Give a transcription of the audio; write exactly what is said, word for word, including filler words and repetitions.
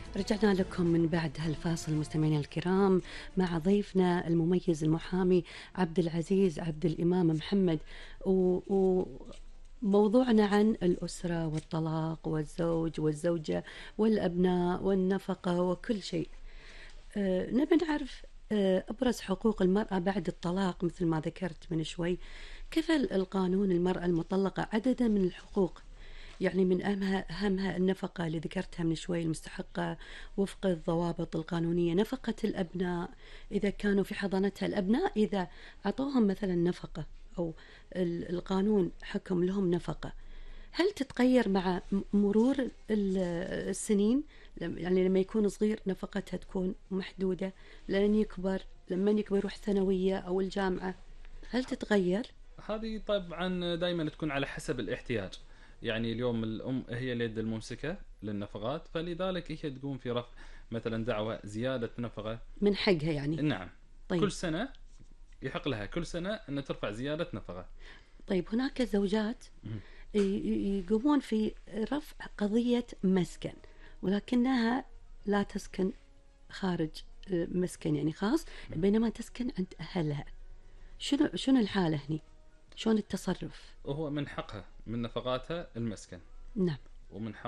رجعنا لكم من بعد هالفاصل مستمعينا الكرام مع ضيفنا المميز المحامي عبد العزيز عبد الإمام محمد، وموضوعنا عن الأسرة والطلاق والزوج والزوجة والأبناء والنفقة وكل شيء. أه نبي نعرف أه أبرز حقوق المرأة بعد الطلاق مثل ما ذكرت من شوي. كفل القانون المرأة المطلقة عددا من الحقوق، يعني من أهمها, أهمها النفقة اللي ذكرتها من شوي المستحقة وفق الضوابط القانونية، نفقة الأبناء إذا كانوا في حضانتها، الأبناء إذا أعطوهم مثلا نفقة أو القانون حكم لهم نفقة، هل تتغير مع مرور السنين؟ يعني لما يكون صغير نفقتها تكون محدودة، لأن يكبر لما يكبر يروح ثانوية أو الجامعة، هل تتغير؟ هذه طبعا دائما تكون على حسب الاحتياج. يعني اليوم الأم هي اليد الممسكة للنفقات، فلذلك هي تقوم في رفع مثلا دعوة زيادة نفقة من حقها يعني. نعم. طيب. كل سنة يحق لها كل سنة أن ترفع زيادة نفقة. طيب هناك زوجات يقومون في رفع قضية مسكن ولكنها لا تسكن خارج مسكن يعني خاص، بينما تسكن عند أهلها، شنو شنو الحالة هني؟ شلون التصرف؟ وهو من حقها من نفقاتها المسكن. نعم. ومن حق